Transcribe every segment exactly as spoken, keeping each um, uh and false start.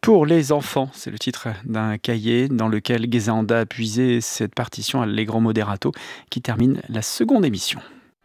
Pour les enfants, c'est le titre d'un cahier dans lequel Ghezanda a puisé cette partition Allegro Moderato qui termine la seconde émission.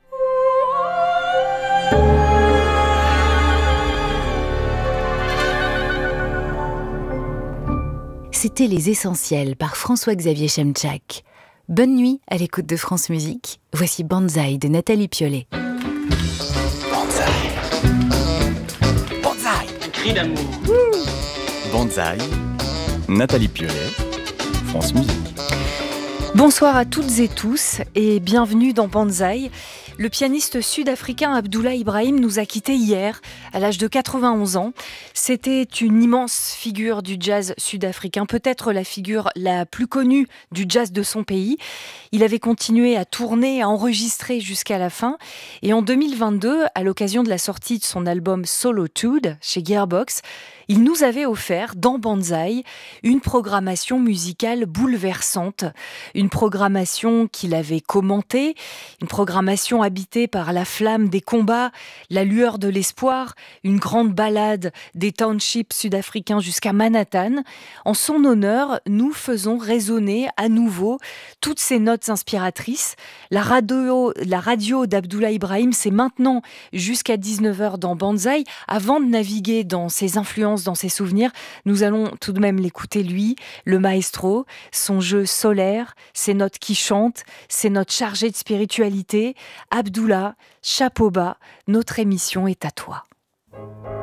C'était Les Essentiels par François-Xavier Chemchak. Bonne nuit à l'écoute de France Musique. Voici Banzai de Nathalie Piollet. Banzai. Banzai. Un cri d'amour. Banzai. Nathalie Piollet. France Musique. Bonsoir à toutes et tous et bienvenue dans Banzai. Le pianiste sud-africain Abdoulaye Ibrahim nous a quittés hier, à l'âge de quatre-vingt-onze ans. C'était une immense figure du jazz sud-africain, peut-être la figure la plus connue du jazz de son pays. Il avait continué à tourner, à enregistrer jusqu'à la fin. Et en deux mille vingt-deux, à l'occasion de la sortie de son album Solotude chez Gearbox, il nous avait offert, dans Banzai, une programmation musicale bouleversante. Une programmation qu'il avait commentée, une programmation habitée par la flamme des combats, la lueur de l'espoir, une grande balade des townships sud-africains jusqu'à Manhattan. En son honneur, nous faisons résonner à nouveau toutes ces notes inspiratrices. La radio, la radio d'Abdoulaye Ibrahim, c'est maintenant jusqu'à dix-neuf heures dans Banzai. Avant de naviguer dans ses influences, dans ses souvenirs, nous allons tout de même l'écouter lui, le maestro, son jeu solaire, ses notes qui chantent, ses notes chargées de spiritualité. Abdoulaye, chapeau bas, notre émission est à toi.